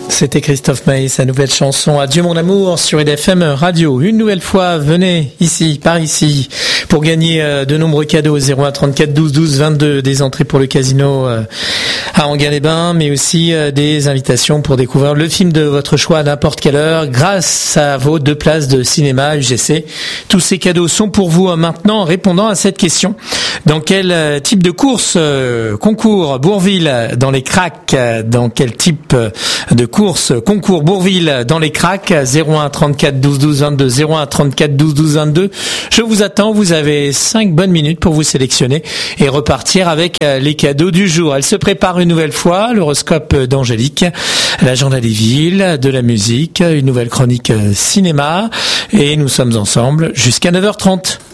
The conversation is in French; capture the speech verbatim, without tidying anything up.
C'était Christophe Maé, sa nouvelle chanson Adieu mon amour sur R F M Radio. Une nouvelle fois, venez ici, par ici, pour gagner de nombreux cadeaux. zéro un trente-quatre douze douze vingt-deux, des entrées pour le casino à Enghien-les-Bains, mais aussi des invitations pour découvrir le film de votre choix à n'importe quelle heure grâce à vos deux places de cinéma U G C. Tous ces cadeaux sont pour vous maintenant en répondant à cette question. Dans quel type de course concours Bourvil dans les cracks? Dans quel type de course concours Bourvil dans les cracks? Zéro un trente-quatre douze douze vingt-deux, zéro un trente-quatre douze douze vingt-deux. Je vous attends, vous avez cinq bonnes minutes pour vous sélectionner et repartir avec les cadeaux du jour. Elle se prépare une nouvelle fois, l'horoscope d'Angélique, l'agenda des villes, de la musique, une nouvelle chronique cinéma, et nous sommes ensemble jusqu'à neuf heures trente.